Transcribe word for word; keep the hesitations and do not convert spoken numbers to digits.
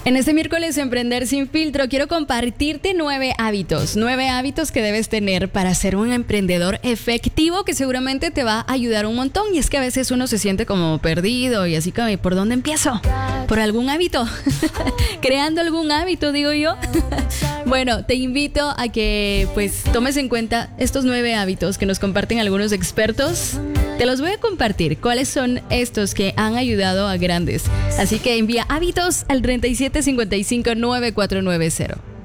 En este miércoles Emprender Sin Filtro quiero compartirte nueve hábitos, nueve hábitos que debes tener para ser un emprendedor efectivo que seguramente te va a ayudar un montón. Y es que a veces uno se siente como perdido y así como, ¿por dónde empiezo? ¿Por algún hábito? ¿Creando algún hábito, digo yo? Bueno, te invito a que pues tomes en cuenta estos nueve hábitos que nos comparten algunos expertos. Te los voy a compartir, cuáles son estos que han ayudado a grandes. Así que envía hábitos al treinta y siete cincuenta y cinco noventa y cuatro noventa.